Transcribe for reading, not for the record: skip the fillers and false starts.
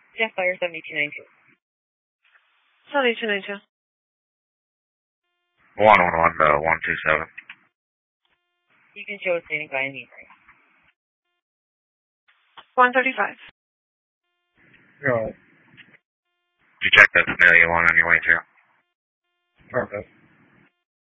Jeff Fire 7292. 7292. 111 to 127. You can show us standing by and meet. 135. Did you check that scenario one on your way too? Perfect.